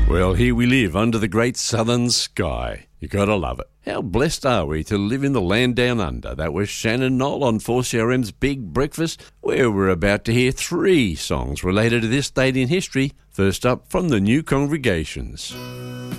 Well, here we live under the great southern sky. You gotta love it. How blessed are we to live in the land down under? That was Shannon Knoll on 4CRM's Big Breakfast, where we're about to hear 3 songs related to this date in history. First up, from the New Congregations.